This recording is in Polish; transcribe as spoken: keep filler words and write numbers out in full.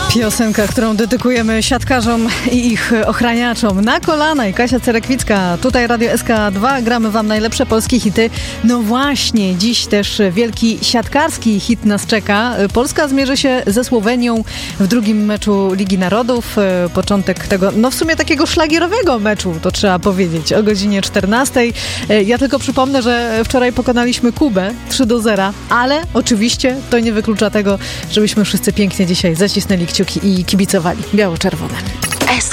Piosenka, którą dedykujemy siatkarzom i ich ochraniaczom. Na kolana i Kasia Cerekwicka. Tutaj Radio S K dwa. Gramy wam najlepsze polskie hity. No właśnie, dziś też wielki siatkarski hit nas czeka. Polska zmierzy się ze Słowenią w drugim meczu Ligi Narodów. Początek tego, no w sumie takiego szlagierowego meczu, to trzeba powiedzieć, o godzinie czternastej. Ja tylko przypomnę, że wczoraj pokonaliśmy Kubę trzy do zera, ale oczywiście to nie wyklucza tego, żebyśmy wszyscy pięknie dzisiaj zacisnęli kciuki i kibicowali biało-czerwone.